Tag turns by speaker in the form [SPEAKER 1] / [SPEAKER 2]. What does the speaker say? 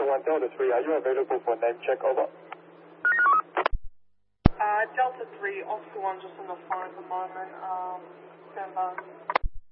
[SPEAKER 1] 1 Delta 3, are you available for name check? Over.
[SPEAKER 2] Delta 3, Oscar 1 just on the phone at the moment. Stand by.